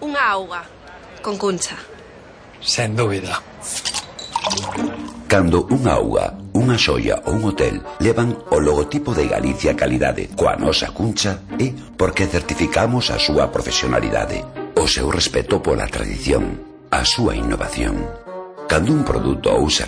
unha auga con cuncha. Sen dúbida. Cando unha auga, unha xoia ou un hotel levan o logotipo de Galicia Calidade coa nosa cuncha, é porque certificamos a súa profesionalidade, o seu respeto pola tradición, a súa innovación. Cando un produto ou servicio